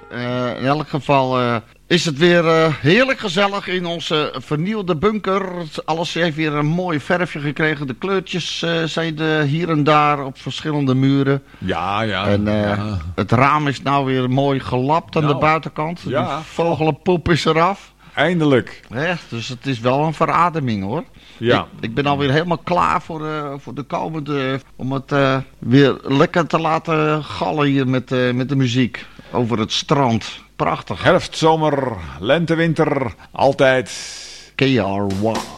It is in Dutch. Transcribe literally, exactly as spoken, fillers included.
Uh, in elk geval uh, is het weer uh, heerlijk gezellig in onze vernieuwde bunker. Alles heeft weer een mooi verfje gekregen. De kleurtjes uh, zijn er hier en daar op verschillende muren. Ja, ja. En uh, ja. het raam is nou weer mooi gelapt aan nou, de buitenkant. Ja. De vogelenpoep is eraf. Eindelijk. Echt, dus het is wel een verademing hoor. Ja. Ik, ik ben alweer helemaal klaar voor, uh, voor de komende... om het uh, weer lekker te laten gallen hier met, uh, met de muziek. Over het strand. Prachtig. Herfst, zomer, lente, winter. Altijd. K R one.